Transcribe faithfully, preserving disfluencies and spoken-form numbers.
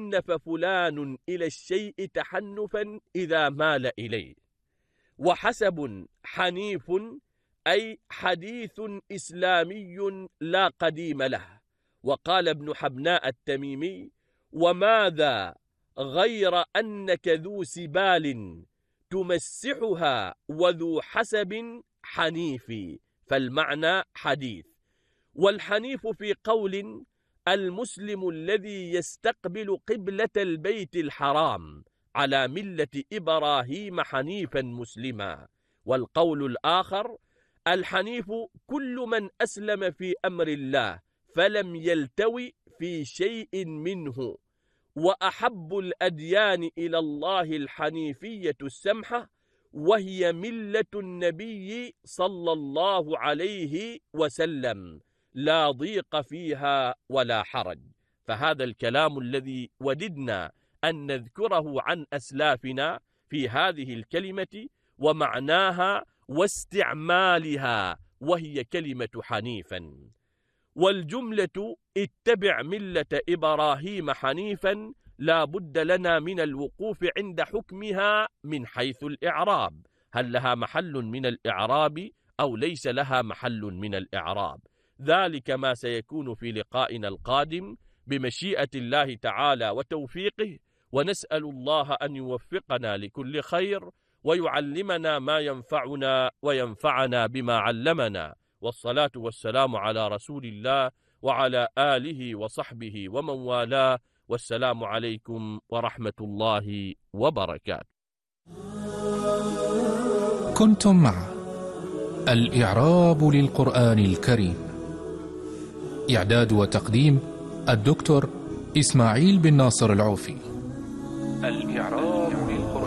تحنف فلان إلى الشيء تحنفا إذا مال إليه. وحسب حنيف أي حديث إسلامي لا قديم له. وقال ابن حبناء التميمي: وماذا غير أنك ذو سبال تمسحها وذو حسب حنيف، فالمعنى حديث. والحنيف في قول المسلم الذي يستقبل قبلة البيت الحرام على ملة إبراهيم حنيفا مسلما. والقول الآخر الحنيف كل من أسلم في أمر الله فلم يلتوي في شيء منه. وأحب الأديان إلى الله الحنيفية السمحة، وهي ملة النبي صلى الله عليه وسلم، لا ضيق فيها ولا حرج. فهذا الكلام الذي وددنا أن نذكره عن أسلافنا في هذه الكلمة ومعناها واستعمالها، وهي كلمة حنيفا. والجملة اتبع ملة إبراهيم حنيفا لا بد لنا من الوقوف عند حكمها من حيث الإعراب، هل لها محل من الإعراب أو ليس لها محل من الإعراب؟ ذلك ما سيكون في لقائنا القادم بمشيئة الله تعالى وتوفيقه، ونسأل الله أن يوفقنا لكل خير ويعلمنا ما ينفعنا وينفعنا بما علمنا. والصلاة والسلام على رسول الله وعلى آله وصحبه ومن والاه، والسلام عليكم ورحمة الله وبركاته. كنتم مع الإعراب للقرآن الكريم، إعداد وتقديم الدكتور إسماعيل بن ناصر العوفي. الإعراب